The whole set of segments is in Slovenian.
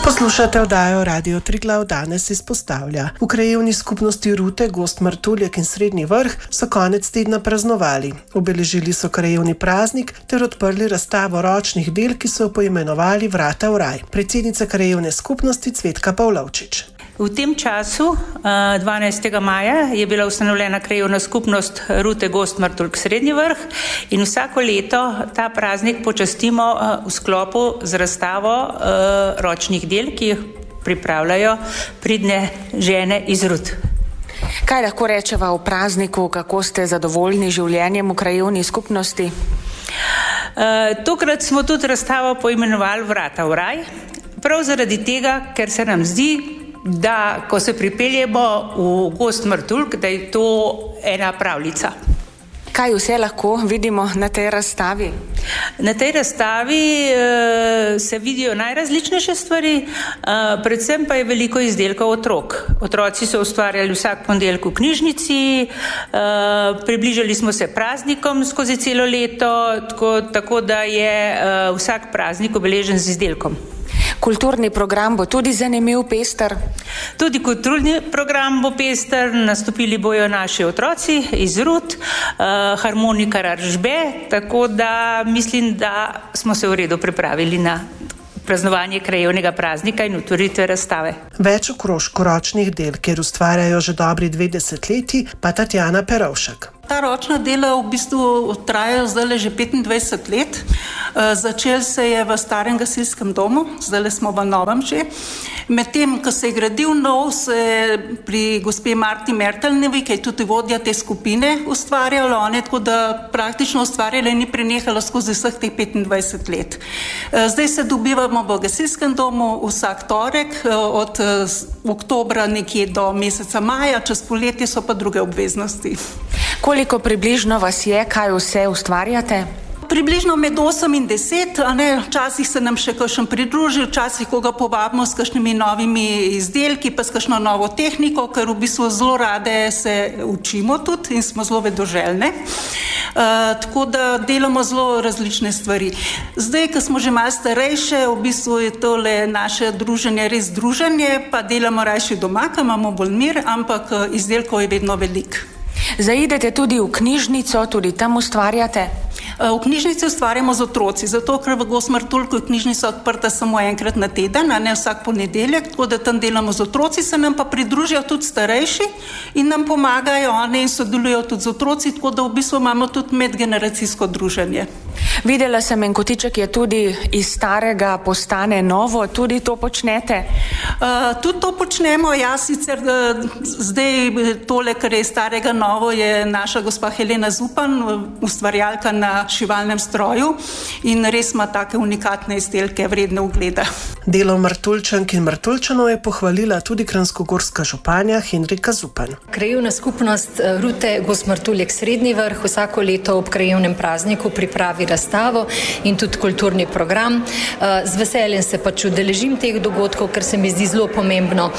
Poslušate oddajo Radio Triglav danes izpostavlja. V krajevni skupnosti Rute, Gozd Martuljek in Srednji Vrh so konec tedna praznovali. Obeležili so krajevni praznik ter odprli razstavo ročnih del, ki so jo poimenovali Vrata v raj. Predsednica krajevne skupnosti Cvetka Pavlovčič. V tem času, 12. maja, je bila ustanovljena krajevna skupnost Rute, Gozd Martuljek, Srednji Vrh in vsako leto ta praznik počastimo v sklopu z razstavo ročnih del, ki jih pripravljajo pridne žene iz Rut. Kaj lahko rečeva o prazniku, kako ste zadovoljni življenjem v krajevni skupnosti? Tokrat smo tudi razstavo poimenovali Vrata v raj, prav zaradi tega, ker se nam zdi, da ko se pripeljemo v Gozd Martuljek, da je to ena pravljica. Kaj vse lahko vidimo na tej razstavi? Na tej razstavi se vidijo najrazličnejše stvari, predvsem pa je veliko izdelkov otrok. Otroci so ustvarjali vsak ponedeljek v knjižnici, približali smo se praznikom skozi celo leto, tako da je vsak praznik obeležen z izdelkom. Kulturni program bo tudi zanimiv, pester? Tudi kulturni program bo pester, nastopili bojo naši otroci iz Rut, harmonika Raržbe, tako da mislim, da smo se v redu pripravili na praznovanje krajevnega praznika in otvoritve razstave. Več okrožkov ročnih del, kjer ustvarjajo že dobri 20 leti, pa Tatjana Perovšek. Ta ročna dela v bistvu trajajo zdaj že 25 let. Začel se je v starem gasilskem domu, zdaj smo v novem že. Medtem, ko se je gradil nov, se je pri gospe Marti Mertelnevi, ki je tudi vodja te skupine, ustvarjalo, tako da praktično ustvarjala in ni prenehalo skozi vseh teh 25 let. Zdaj se dobivamo v gasilskem domu vsak torek, od oktobra nekje do meseca maja, čez poletje so pa druge obveznosti. Koliko približno vas je, kaj vse ustvarjate? Približno med 8 in 10, včasih se nam še kakšen pridruži, včasih koga povabimo s kakšnimi novimi izdelki, pa s kakšno novo tehniko, ker v bistvu zelo rade se učimo tudi in smo zelo vedoželjne. Tako da delamo zelo različne stvari. Zdaj, ko smo že malo starejše, v bistvu je tole naše druženje res druženje, pa delamo rajši doma, ko imamo bolj mir, ampak izdelkov je vedno veliko. Zaidete tudi v knjižnico, tudi tam ustvarjate? V knjižnici ustvarjamo z otroci, zato ker v Gozd Martuljku je knjižnica odprta samo enkrat na teden, ne vsak ponedeljek, tako da tam delamo z otroci, se nam pa pridružijo tudi starejši in nam pomagajo in sodelujo tudi z otroci, tako da v bistvu imamo tudi medgeneracijsko druženje. Videla sem, en kotiček je tudi iz starega postane novo, tudi to počnete? Tudi to počnemo, sicer zdaj tole, kar je starega novo, je naša gospa Helena Zupan, ustvarjalka na šivalnem stroju in res ima take unikatne izdelke, vredne ogleda. Delo Martuljčank in Martuljčanov je pohvalila tudi kranjskogorska županja Henrika Zupan. Krajevna skupnost Rute, Gozd Martuljek, Srednji Vrh vsako leto ob krajevnem prazniku pripravi razstavo in tudi kulturni program. Z veseljem se udeležim teh dogodkov, ker se mi zdi zelo pomembno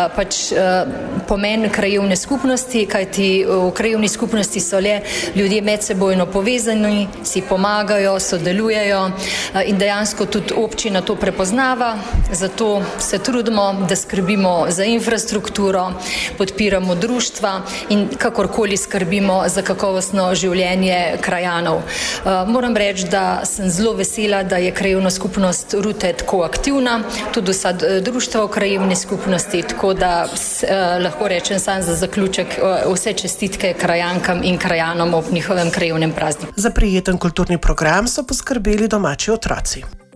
pomen krajevne skupnosti, kajti v krajevni skupnosti so le ljudje medsebojno povezani, si pomagajo, sodelujejo in dejansko tudi občina to prepoznava, zato se trudimo, da skrbimo za infrastrukturo, podpiramo društva in kakorkoli skrbimo za kakovostno življenje krajanov. Moram reči, da sem zelo vesela, da je krajevna skupnost Rute tako aktivna, tudi vsa društva v krajevni skupnosti, tako da lahko rečem sam za zaključek vse čestitke krajankam in krajanom ob njihovem krajevnem prazniku. Za prijeten kulturni program so poskrbeli domači otroci.